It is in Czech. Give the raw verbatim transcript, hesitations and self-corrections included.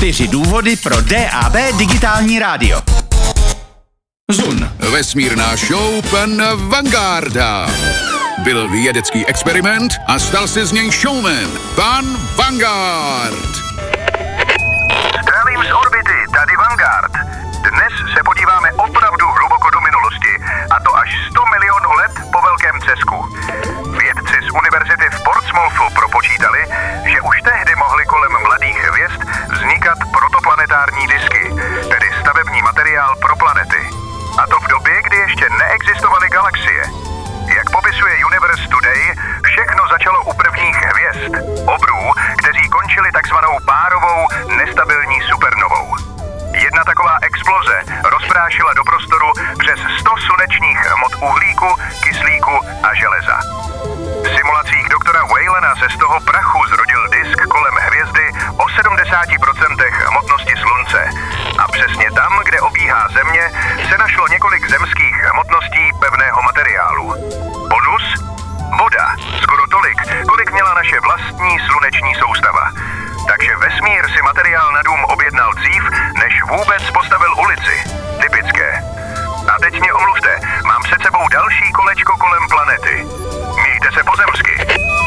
Čtyři důvody pro D A B digitální rádio. Zun. Vesmírná show pan Vangarda. Byl vědecký experiment a stal se z něj showman. Pan Vanguard. Zdravím z orbity, tady Vanguard. Dnes se podíváme opravdu hluboko do minulosti, a to až sto milionů let po velkém třesku. Vědci z univerzity v Portsmouthu propočítali, že už tehdy mohly kolem mladých hvězd vznikat protoplanetární disky, tedy stavební materiál pro planety. A to v době, kdy ještě neexistovaly galaxie. Jak popisuje Universe Today, všechno začalo u prvních hvězd, obrů, kteří končili takzvanou párovou nestabilní supernovou. Jedna taková exploze rozprášila do prostoru přes sto slunečních hmot uhlíku, kyslíku a železa. V simulacích doktora Whalena se z toho prachu zrodil disk kolem hvězdy o sedmdesát procent hmotnosti Slunce. A přesně tam, kde obíhá Země, se našlo několik zemských hmotností pevného materiálu. Bonus? Voda. Skoro tolik, kolik měla naše vlastní sluneční soustava. Takže vesmír si materiál na dům objednal dřív, než vůbec postavil ulici.